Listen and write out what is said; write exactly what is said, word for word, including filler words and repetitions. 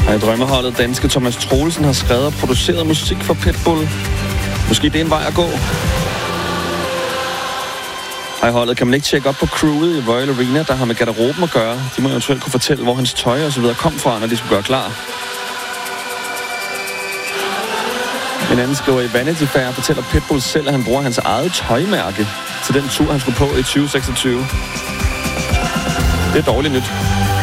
Og i drømmeholdet danske Thomas Troelsen har skrevet og produceret musik for Pitbull. Måske det er en vej at gå. Og i holdet kan man ikke tjekke op på crewet i Royal Arena, der har med garderoben at gøre. De må eventuelt kunne fortælle, hvor hans tøj og så videre kom fra, når de skulle gøre klar. En anden skriver i Vanity Fair fortæller Pitbull selv, at han bruger hans eget tøjmærke til den tur, han skulle på i tyve seksogtyve. Det er dårligt nyt.